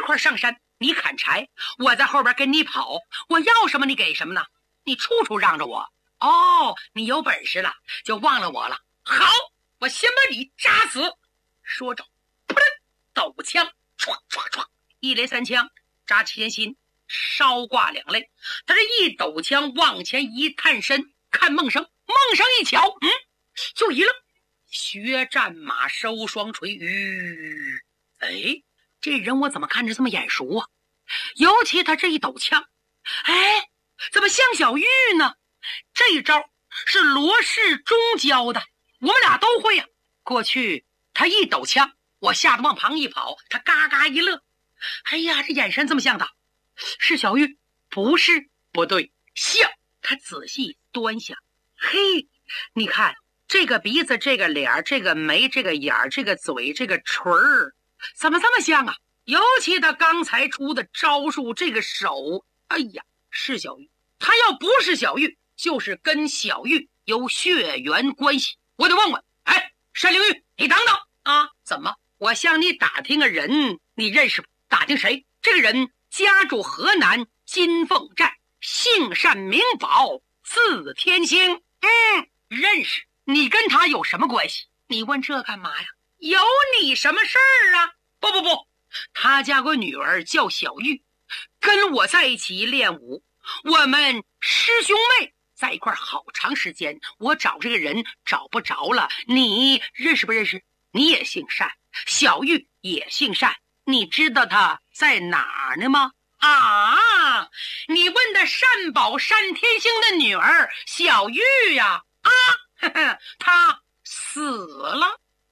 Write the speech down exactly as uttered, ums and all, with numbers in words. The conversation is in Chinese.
块上山，你砍柴，我在后边跟你跑，我要什么你给什么呢？你处处让着我。哦，你有本事了，就忘了我了。好，我先把你扎死。说着，噗楞，抖枪，唰唰唰，一连三枪扎前心，稍挂两肋。他这一抖枪往前一探身，看孟生，孟生一瞧，嗯，就一愣，血战马收双锤，吁，哎，这人我怎么看着这么眼熟啊？尤其他这一抖枪，哎，怎么像小玉呢？这一招是罗氏中教的，我们俩都会呀、啊。过去他一抖枪，我吓得往旁一跑，他嘎嘎一乐。哎呀，这眼神这么像他，是小玉？不是，不对，像。他仔细端详，嘿，你看这个鼻子，这个脸，这个眉，这个眼，这个嘴，这个唇儿，怎么这么像啊？尤其他刚才出的招数，这个手，哎呀，是小玉。他要不是小玉，就是跟小玉有血缘关系。我得问问，哎，单灵玉，你等等啊！怎么？我向你打听个人，你认识不？打听谁？这个人家住河南金凤寨，姓单名宝，字天星。嗯，认识。你跟他有什么关系？你问这干嘛呀？有你什么事儿啊？不不不，他家个女儿叫小玉，跟我在一起练武，我们师兄妹在一块好长时间，我找这个人找不着了。你认识不认识？你也姓单，小玉也姓单，你知道他在哪儿呢吗？啊，你问的单宝单天星的女儿小玉呀？啊，呵呵，她死了。